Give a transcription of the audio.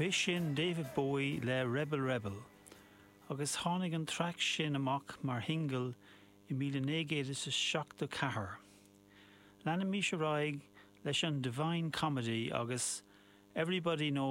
Bhí sin David Bowie le Rebel Rebel, agus tháinig an track sin amach mar hingle I 1974. Leanna mí se ráig leis an Divine Comedy agus Everybody Knows